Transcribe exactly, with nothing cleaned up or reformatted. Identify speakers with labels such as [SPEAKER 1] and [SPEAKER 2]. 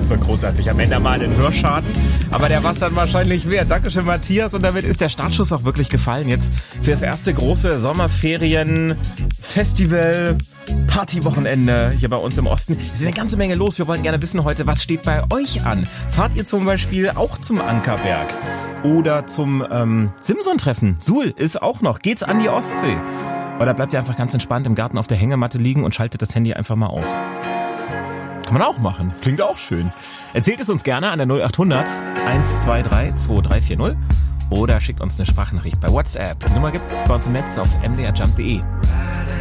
[SPEAKER 1] ist so großartig. Am Ende mal einen Hörschaden, aber der war es dann wahrscheinlich wert. Dankeschön, Matthias. Und damit ist der Startschuss auch wirklich gefallen. Jetzt für das erste große Sommerferien-Festival, Partywochenende hier bei uns im Osten. Es ist eine ganze Menge los. Wir wollen gerne wissen heute, was steht bei euch an? Fahrt ihr zum Beispiel auch zum Ankerberg oder zum ähm, Simson-Treffen? Suhl ist auch noch. Geht's an die Ostsee? Oder bleibt ihr einfach ganz entspannt im Garten auf der Hängematte liegen und schaltet das Handy einfach mal aus? Kann man auch machen. Klingt auch schön. Erzählt es uns gerne an der null acht hundert eins zwei drei zwei drei vier null oder schickt uns eine Sprachnachricht bei WhatsApp. Die Nummer gibt's bei uns im Netz auf m d r jump punkt d e.